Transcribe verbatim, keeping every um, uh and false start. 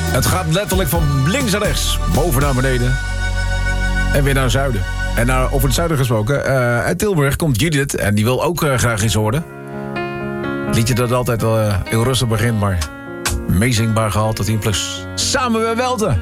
Het gaat letterlijk van links naar rechts, boven naar beneden. En weer naar het zuiden. En naar, over het zuiden gesproken, uh, uit Tilburg komt Judith. En die wil ook uh, graag iets horen. Liedje dat altijd uh, heel rustig begint, maar meezingbaar gehaald tot tien plus. Samen we welten.